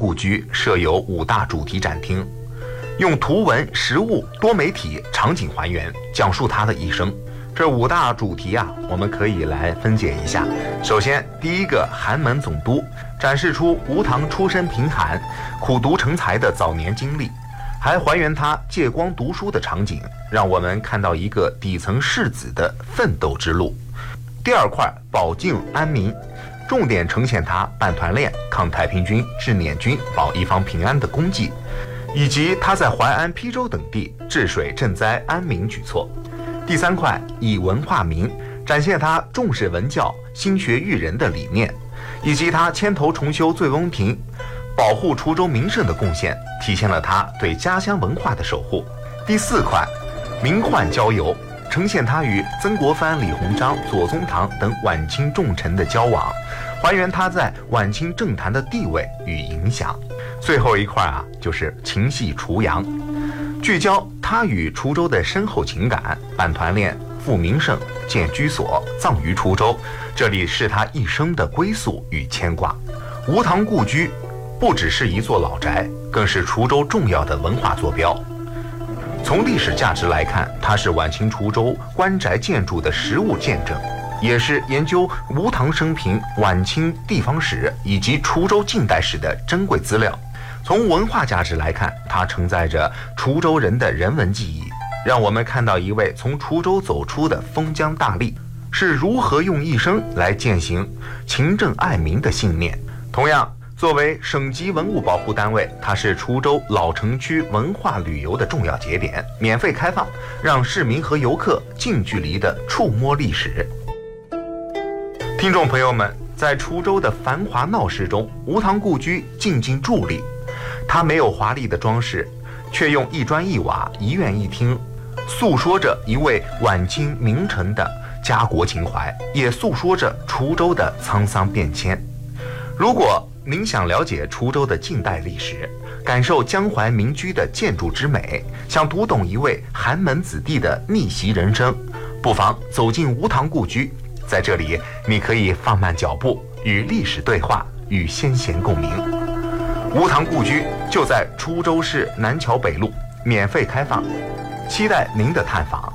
故居设有5大主题展厅，用图文、实物、多媒体、场景还原，讲述他的一生。这5大主题啊，我们可以来分解一下。首先，第一个寒门总督，展示出吴唐出身贫寒、苦读成才的早年经历，还还原他借光读书的场景，让我们看到一个底层士子的奋斗之路。第二块，保境安民，重点呈现他办团练、抗太平军、治捻军、保一方平安的功绩，以及他在淮安、邳州等地治水赈灾安民举措。第三块，以文化民，展现他重视文教、兴学育人的理念，以及他牵头重修醉翁亭、保护滁州名胜的贡献，体现了他对家乡文化的守护。第四块，名宦交游，呈现他与曾国藩、李鸿章、左宗棠等晚清重臣的交往，还原他在晚清政坛的地位与影响。最后一块啊，就是情系滁阳，聚焦他与滁州的深厚情感，办团练、复名胜、建居所、葬于滁州，这里是他一生的归宿与牵挂。吴唐故居不只是一座老宅，更是滁州重要的文化坐标。从历史价值来看，它是晚清滁州官宅建筑的实物见证，也是研究吴唐生平、晚清地方史以及滁州近代史的珍贵资料。从文化价值来看，它承载着滁州人的人文记忆，让我们看到一位从滁州走出的封疆大吏是如何用一生来践行勤政爱民的信念。同样，作为省级文物保护单位，它是滁州老城区文化旅游的重要节点，免费开放，让市民和游客近距离地触摸历史。听众朋友们，在滁州的繁华闹市中，吴唐故居静静伫立，它没有华丽的装饰，却用一砖一瓦、一院一厅，诉说着一位晚清名臣的家国情怀，也诉说着滁州的沧桑变迁。如果您想了解滁州的近代历史，感受江淮民居的建筑之美，想读懂一位寒门子弟的逆袭人生，不妨走进吴唐故居。在这里，你可以放慢脚步，与历史对话，与先贤共鸣。吴唐故居就在滁州市南桥北路，免费开放，期待您的探访。